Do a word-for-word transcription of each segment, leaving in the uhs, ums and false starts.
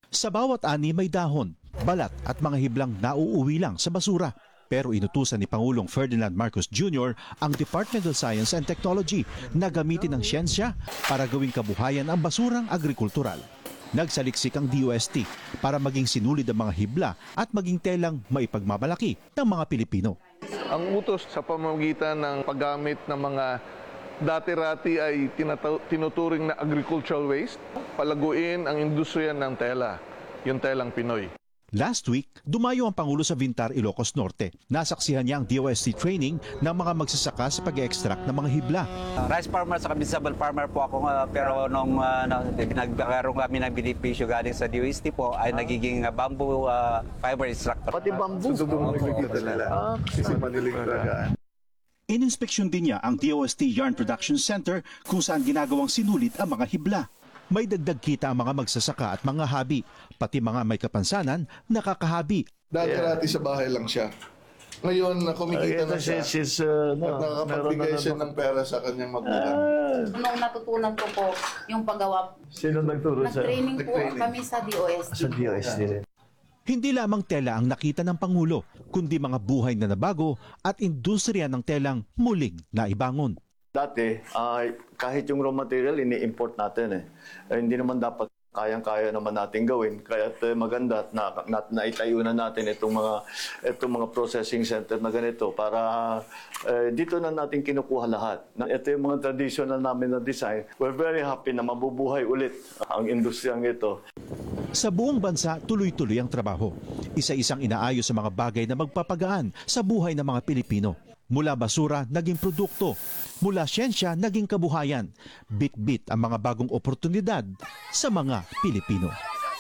Sa bawat ani may dahon, balat at mga hiblang nauuwi lang sa basura. Pero inutusan ni Pangulong Ferdinand Marcos Junior ang Department of Science and Technology na gamitin ang siyensya para gawing kabuhayan ang basurang agrikultural. Nagsaliksik ang D O S T para maging sinulid ang mga hibla at maging telang maipagmamalaki ng mga Pilipino. Ang utos sa pamamagitan ng paggamit ng mga dati-rati ay tinuturing na agricultural waste, palaguin ang industriya ng tela, yung telang Pinoy. Last week, dumayo ang Pangulo sa Vintar, Ilocos Norte. Nasaksihan niya ang D O S T training ng mga magsasaka sa pag-extract ng mga hibla. Uh, rice farmer sa vegetable farmer po ako, uh, pero nung uh, nagkaroon kami ng benepisyo galing sa D O S T po ay nagiging uh, bamboo uh, fiber extractor. Pati bamboo? Sa dugong nagkikita nila. Ah, kasi madaling talagaan. Ininspeksyon din niya ang D O S T Yarn Production Center kung saan ginagawang sinulit ang mga hibla. May dagdag kita ang mga magsasaka at mga habi, pati mga may kapansanan, nakakahabi. Dati-rati sa bahay lang siya. Ngayon, kumikita na siya She's, uh, at no, nakakapagbigay siya ng pera sa kanyang magulang. Nung natutunan ko po yung paggawa, Sino nagturo sa nag-training po Nag-training. kami sa D O S T. sa D O S T rin? Hindi lamang tela ang nakita ng Pangulo, kundi mga buhay na nabago at industriya ng telang muling naibangon. Dati, ah, kahit yung raw material, ini-import natin eh. Eh, hindi naman dapat kayang-kaya naman natin gawin. Kaya uh, maganda at na, na, naitayo na natin itong mga, itong mga processing center na ganito para uh, dito na natin kinukuha lahat. Ito yung mga traditional namin na design. We're very happy na mabubuhay ulit ang industriyang ito. Sa buong bansa, tuloy-tuloy ang trabaho. Isa-isang inaayos sa mga bagay na magpapagaan sa buhay ng mga Pilipino. Mula basura, naging produkto. Mula siyensya, naging kabuhayan. Bit-bit ang mga bagong oportunidad sa mga Pilipino.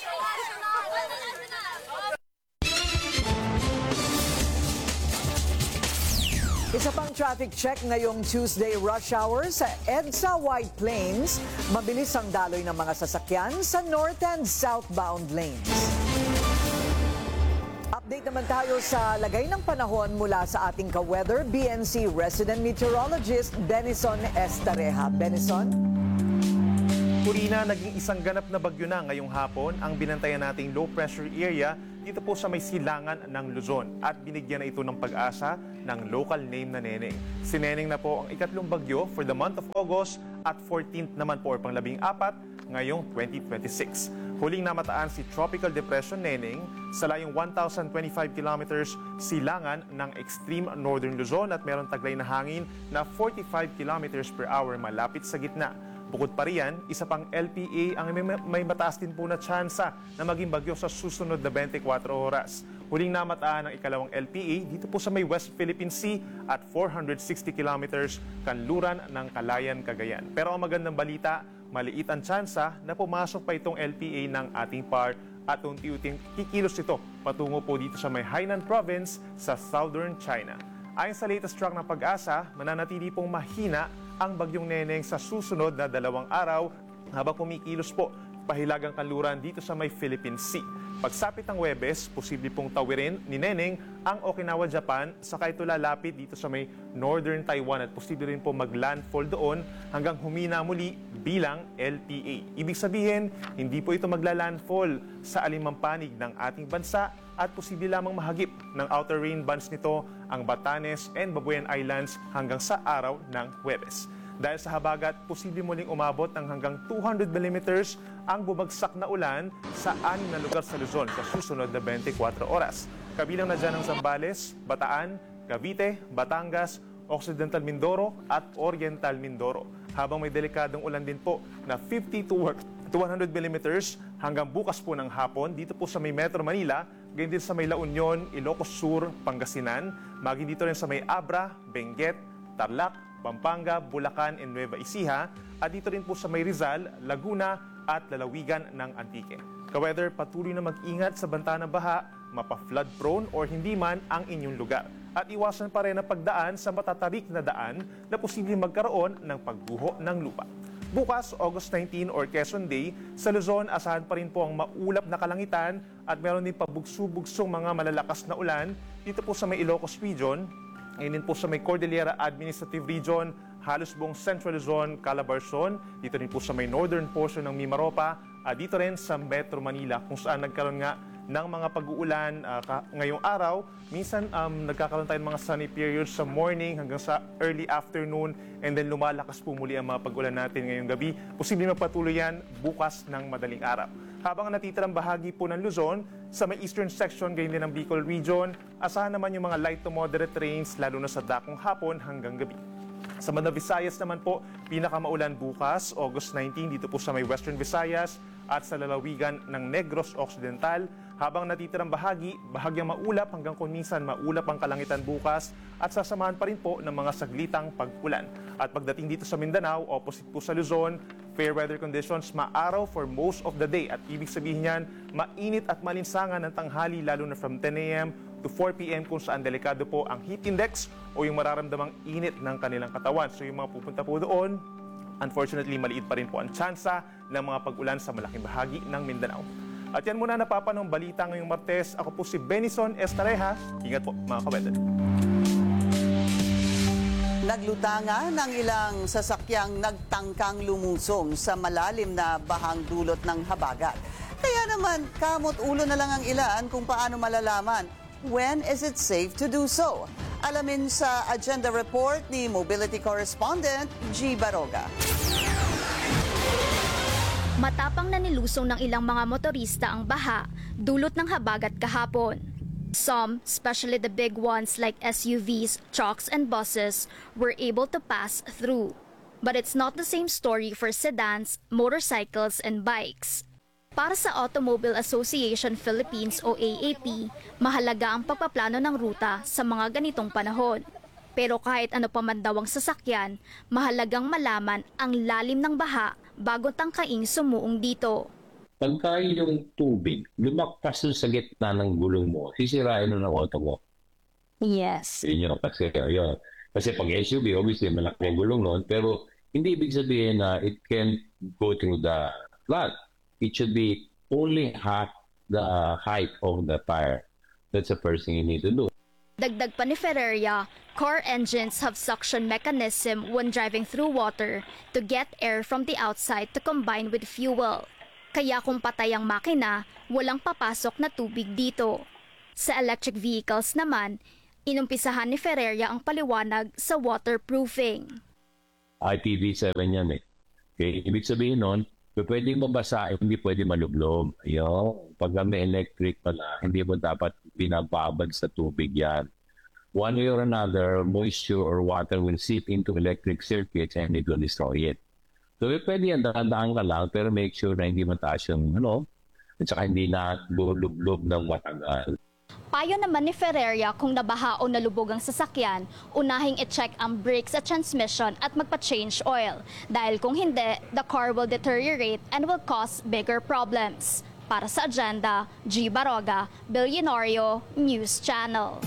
Isa pang traffic check ngayong Tuesday rush hour sa EDSA White Plains. Mabilis ang daloy ng mga sasakyan sa north and southbound lanes. Update naman tayo sa lagay ng panahon mula sa ating ka-weather, B N C resident meteorologist Benison Estareja. Benison? Purina, naging isang ganap na bagyo na ngayong hapon ang binantayan nating low pressure area dito po sa may silangan ng Luzon at binigyan na ito ng pag-asa ng local name na Neneng. Si Neneng na po ang ikatlong bagyo for the month of August at fourteenth naman po or panglabing apat ngayong twenty twenty-six. Huling namataan si Tropical Depression Neneng sa layong one thousand twenty-five kilometers silangan ng extreme northern Luzon at meron taglay na hangin na forty-five kilometers per hour malapit sa gitna. Bukod pa riyan, isa pang L P A ang may, may mataas din po na tsansa na maging bagyo sa susunod na twenty-four oras. Huling namataan ng ikalawang L P A dito po sa may West Philippine Sea at four hundred sixty kilometers kanluran ng Calayan, Cagayan. Pero ang magandang balita, maliit ang tsansa na pumasok pa itong L P A ng ating par at unti-unting kikilos ito patungo po dito sa may Hainan Province sa southern China. Ayon sa latest track ng Pag-asa, mananatili pong mahina ang bagyong Neneng sa susunod na dalawang araw habang kumikilos po pahilagang kanluran dito sa may Philippine Sea. Pagsapit ng Huwebes, posible pong tawirin ni Neneng ang Okinawa, Japan, saka ito lalapit dito sa may northern Taiwan at posible rin po mag-landfall doon hanggang humina muli bilang L P A. Ibig sabihin, hindi po ito magla-landfall sa alimang panig ng ating bansa at posible lamang mahagip ng outer rain bands nito ang Batanes and Babuyan Islands hanggang sa araw ng Huwebes. Dahil sa habagat, posible muling umabot ng hanggang two hundred millimeters ang bumagsak na ulan sa anim na lugar sa Luzon sa susunod na twenty-four oras. Kabilang na dyan ang Zambales, Bataan, Cavite, Batangas, Occidental Mindoro at Oriental Mindoro. Habang may delikadong ulan din po na fifty to one hundred millimeters hanggang bukas po ng hapon dito po sa may Metro Manila, gayon din sa may La Union, Ilocos Sur, Pangasinan, maging dito rin sa may Abra, Benguet, Tarlac, Pampanga, Bulacan, and Nueva Ecija, at dito rin po sa may Rizal, Laguna, at lalawigan ng Antique. Ka-weather, patuloy na mag-ingat sa banta ng baha, mapa-flood prone or hindi man ang inyong lugar. At iwasan pa rin ang pagdaan sa matatarik na daan na posibleng magkaroon ng pagguho ng lupa. Bukas, August nineteenth or Quezon Day, sa Luzon, asahan pa rin po ang maulap na kalangitan at meron din pabugso-bugsong mga malalakas na ulan dito po sa may Ilocos Region. Ngayon din po sa may Cordillera Administrative Region, halos buong Central Luzon, Calabarzon, dito rin po sa may northern portion ng Mimaropa uh, dito rin sa Metro Manila kung saan nagkaroon nga ng mga pag-uulan uh, ka- ngayong araw. Minsan um, nagkakaroon tayo ng mga sunny periods sa morning hanggang sa early afternoon and then lumalakas po muli ang mga pag-ulan natin ngayong gabi. Posibleng magpatuloy yan bukas ng madaling araw. Habang ang natitirang bahagi po ng Luzon, sa may eastern section, gayon din ng Bicol region, asahan naman yung mga light to moderate rains lalo na sa dakong hapon hanggang gabi. Sa Manila Visayas naman po, pinakamaulan bukas, August nineteenth, dito po sa may Western Visayas at sa lalawigan ng Negros Occidental. Habang natitirang bahagi, bahagyang maulap hanggang kung minsan maulap ang kalangitan bukas at sasamahan pa rin po ng mga saglitang pag-ulan. At pagdating dito sa Mindanao, opposite po sa Luzon, fair weather conditions, maaraw for most of the day. At ibig sabihin niyan, mainit at malinsangan ng tanghali lalo na from ten a m to four p m kung saan delikado po ang heat index o yung mararamdamang init ng kanilang katawan. So yung mga pupunta po doon, unfortunately, maliit pa rin po ang tsansa ng mga pag-ulan sa malaking bahagi ng Mindanao. At yan muna napapanong balita ngayong Martes. Ako po si Benison Estareja. Ingat po mga kaweather. Naglutanga ng ilang sasakyang nagtangkang lumusong sa malalim na bahang dulot ng habagat. Kaya naman, kamot ulo na lang ang ilan kung paano malalaman when is it safe to do so. Alamin sa agenda report ni Mobility Correspondent G. Baroga. Matapang na nilusong ng ilang mga motorista ang baha dulot ng habagat kahapon. Some, especially the big ones like S U Vs, trucks and buses, were able to pass through. But it's not the same story for sedans, motorcycles and bikes. Para sa Automobile Association Philippines o A A P, mahalaga ang pagpaplano ng ruta sa mga ganitong panahon. Pero kahit ano pa man daw ang sasakyan, mahalagang malaman ang lalim ng baha bago tangkaing sumuong dito. Pagka yung tubig, lumakpas dun sa gitna ng gulong mo, sisirain na ng auto mo. Yes. Yun yun, kasi, yun. Kasi pag S U V, obviously, malaki ang gulong noon, pero hindi ibig sabihin na it can go through the flat. It should be only half the height of the tire. That's the first thing you need to do. Dagdag pa ni Ferreria, car engines have suction mechanism when driving through water to get air from the outside to combine with fuel. Kaya kung patay ang makina, walang papasok na tubig dito. Sa electric vehicles naman, inumpisahan ni Ferreria ang paliwanag sa waterproofing. I P v seven yan eh. Okay, ibig sabihin nun, pwede mabasa, hindi pwede malublob. Ayun, pag may electric pala, hindi mo dapat binababad sa tubig yan. One way or another, moisture or water will seep into electric circuits and it will destroy it. So pwede yan, dahan-dahan ka lang, pero make sure na hindi mataas yung, ano, at saka hindi na lublob ng matagal. Payo naman ni Ferreria kung nabaha o nalubog ang sasakyan, unahing i-check ang brakes at transmission at magpa-change oil. Dahil kung hindi, the car will deteriorate and will cause bigger problems. Para sa agenda, G. Baroga, Billionario News Channel.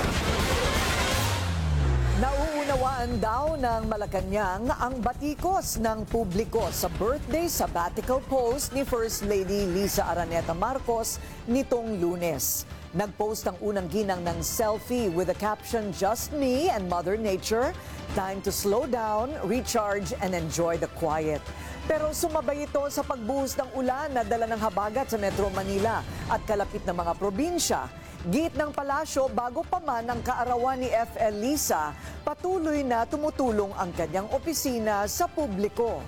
Nauunawaan daw ng Malacanang ang batikos ng publiko sa birthday sabbatical post ni First Lady Lisa Araneta Marcos nitong Lunes. Nag-post ang unang ginang ng selfie with the caption, "Just me and Mother Nature. Time to slow down, recharge, and enjoy the quiet." Pero sumabay ito sa pagbuhos ng ulan na dala ng habagat sa Metro Manila at kalapit na mga probinsya. Git ng palasyo, bago pa man ang kaarawan ni F L Lisa, patuloy na tumutulong ang kanyang opisina sa publiko.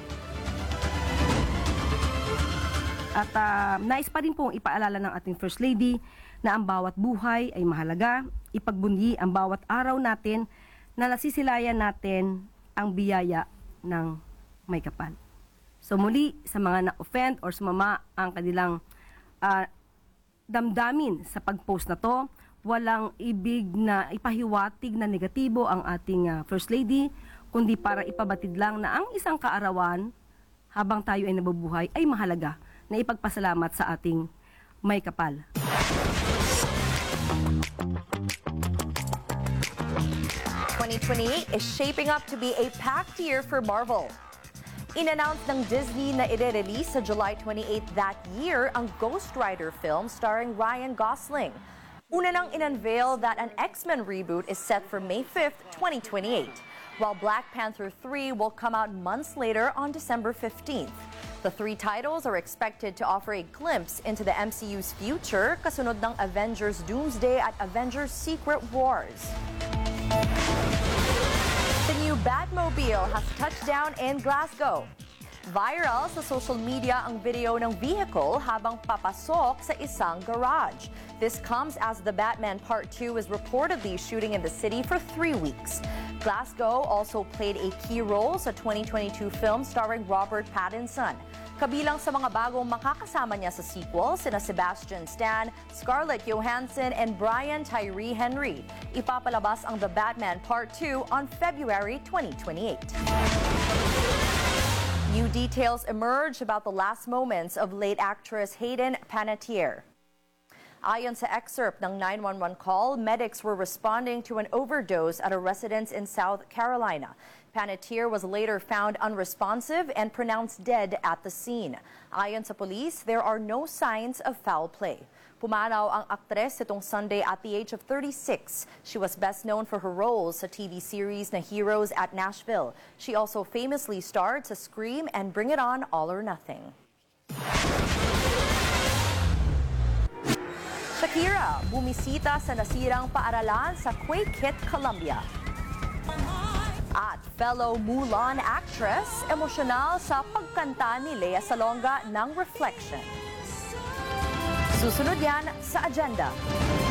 At uh, nais pa rin pong ipaalala ng ating First Lady na ang bawat buhay ay mahalaga, ipagbundi ang bawat araw natin na nasisilayan natin ang biyaya ng may kapal. So muli, sa mga na-offend or sumama ang kanilang uh, damdamin sa pag-post na to, walang ibig na ipahiwatig na negatibo ang ating uh, First Lady, kundi para ipabatid lang na ang isang kaarawan habang tayo ay nabubuhay ay mahalaga na ipagpasalamat sa ating may kapal. twenty twenty-eight is shaping up to be a packed year for Marvel. In-announce ng Disney na i-release sa July twenty-eighth that year ang Ghost Rider film starring Ryan Gosling. Una nang in-unveil that an X-Men reboot is set for May fifth, twenty twenty-eight, while Black Panther three will come out months later on December fifteenth. The three titles are expected to offer a glimpse into the M C U's future, kasunod ng Avengers Doomsday at Avengers Secret Wars. The new Batmobile has touched down in Glasgow. Viral sa social media ang video ng vehicle habang papasok sa isang garage. This comes as the Batman Part two is reportedly shooting in the city for three weeks. Glasgow also played a key role sa twenty twenty-two film starring Robert Pattinson. Kabilang sa mga bagong makakasama niya sa sequel, sina Sebastian Stan, Scarlett Johansson, and Brian Tyree Henry. Ipapalabas ang The Batman Part two on February twenty twenty-eight. New details emerged about the last moments of late actress Hayden Panettiere. Ayon sa excerpt ng nine one one call, medics were responding to an overdose at a residence in South Carolina. Panettiere was later found unresponsive and pronounced dead at the scene. Ayon sa police, there are no signs of foul play. Pumanaw ang aktres itong Sunday at the age of thirty-six. She was best known for her roles sa T V series na Heroes at Nashville. She also famously starred sa Scream and Bring It On All or Nothing. Shakira, bumisita sa nasirang paaralan sa Quakit, Colombia. At fellow Mulan actress, emosyonal sa pagkanta ni Lea Salonga ng Reflection. Susunod yan sa agenda.